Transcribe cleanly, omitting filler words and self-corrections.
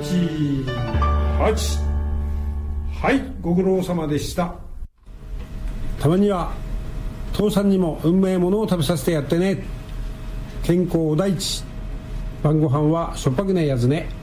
8。はい、ご苦労様でした。たまには父さんにも運命ものを食べさせてやってね。健康第一。晩ご飯はしょっぱくないやつね。